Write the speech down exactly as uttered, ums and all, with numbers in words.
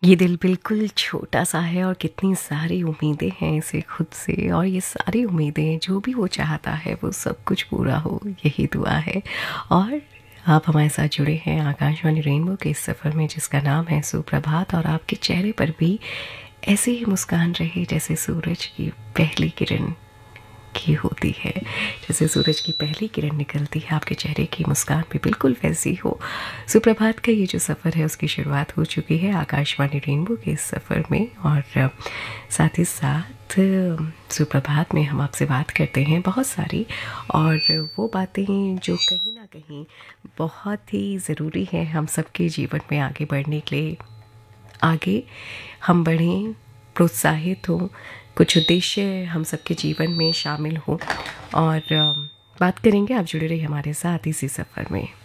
ये दिल बिल्कुल छोटा-सा है और कितनी सारी उम्मीदें हैं इसे खुद से, और ये सारी उम्मीदें जो भी वो चाहता है वो सब कुछ पूरा हो, यही दुआ है। और आप हमारे साथ जुड़े हैं आकाशवाणी रेनबो के इस सफ़र में जिसका नाम है सुप्रभात, और आपके चेहरे पर भी ऐसे ही मुस्कान रहे जैसे सूरज की पहली किरण की होती है। जैसे सूरज की पहली किरण निकलती है, आपके चेहरे की मुस्कान भी बिल्कुल वैसी हो। सुप्रभात का ये जो सफ़र है उसकी शुरुआत हो चुकी है आकाशवाणी रेनबो के इस सफ़र में, और साथ ही साथ सुप्रभात में हम आपसे बात करते हैं बहुत सारी, और वो बातें जो कहीं ना कहीं बहुत ही ज़रूरी है हम सबके जीवन में आगे बढ़ने के लिए। आगे हम बढ़ें, प्रोत्साहित हों, कुछ उद्देश्य हम सबके जीवन में शामिल हों, और बात करेंगे। आप जुड़े रहिए हमारे साथ इसी सफ़र में।